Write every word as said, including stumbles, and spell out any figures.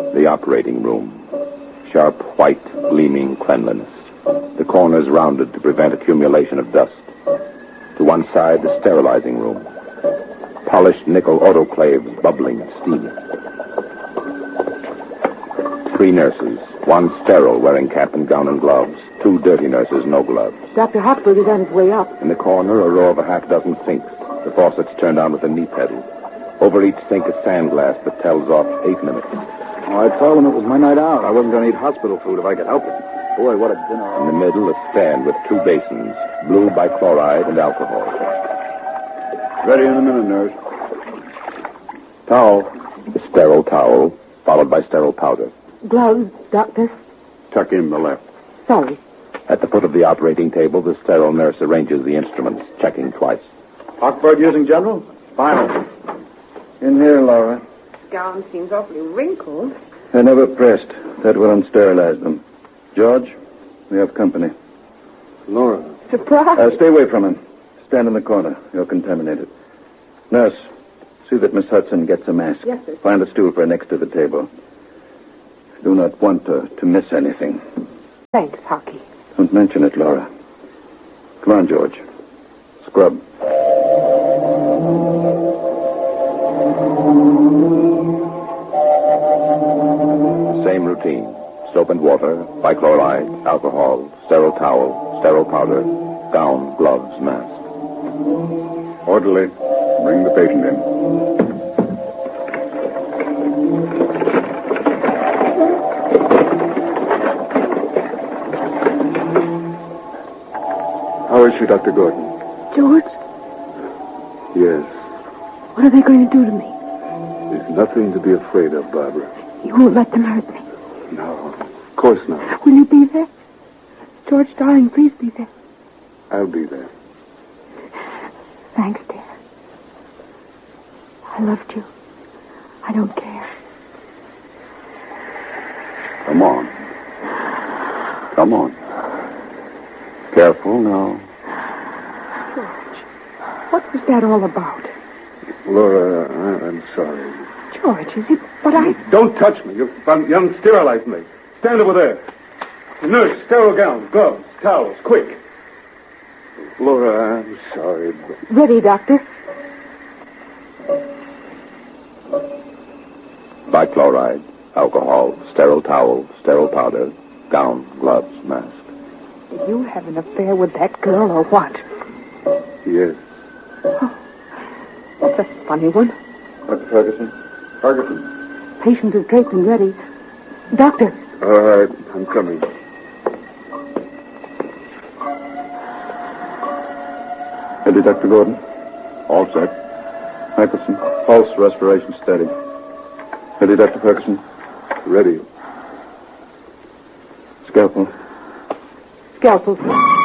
The operating room. Sharp, white, gleaming cleanliness. The corners rounded to prevent accumulation of dust. To one side, the sterilizing room. Polished nickel autoclaves bubbling and steaming. Three nurses, one sterile wearing cap and gown and gloves. Two dirty nurses, no gloves. Doctor Hochberg is on his way up. In the corner, a row of a half dozen sinks. The faucets turned on with a knee pedal. Over each sink, a sand glass that tells off eight minutes. Oh, I told him it was my night out. I wasn't going to eat hospital food if I could help it. Boy, what a dinner. In the middle, a stand with two basins, blue bichloride and alcohol. Ready in a minute, nurse. Towel. A sterile towel, followed by sterile powder. Gloves, doctor. Tuck in the left. Sorry. At the foot of the operating table, the sterile nurse arranges the instruments, checking twice. Hochberg using general? Final. In here, Laura. Gown seems awfully wrinkled. I never pressed. That will unsterilize them. George, we have company. Laura. Surprise. Uh, stay away from him. Stand in the corner. You're contaminated. Nurse, see that Miss Hudson gets a mask. Yes, sir. Find a stool for her next to the table. I do not want her to miss anything. Thanks, Hockey. Don't mention it, Laura. Come on, George. Scrub. Same routine. Soap and water, bichloride, alcohol, sterile towel, sterile powder, gown, gloves, mask. Orderly, bring the patient in. How is she, Doctor Gordon? George? Yes. What are they going to do to me? There's nothing to be afraid of, Barbara. You won't let them hurt me. No, of course not. Will you be there? George, darling, please be there. I'll be there. Thanks, dear. I loved you. I don't care. Come on. Come on. Careful now. George, what was that all about? Laura, I- I'm sorry. George, is it... But I... Don't touch me. You've unsterilized me. Stand over there. Nurse, sterile gowns, gloves, towels, quick. Laura, I'm sorry, but... Ready, Doctor. Bichloride, alcohol, sterile towel, sterile powder, gown, gloves, mask. Did you have an affair with that girl or what? Yes. Oh, that's a funny one. Doctor Ferguson? Ferguson? Patient is draped and ready. Doctor. All right, I'm coming. Ready, Doctor Gordon? All set. Nicholson, pulse, respiration steady. Ready, Doctor Ferguson? Ready. Scalpel. Scalpel.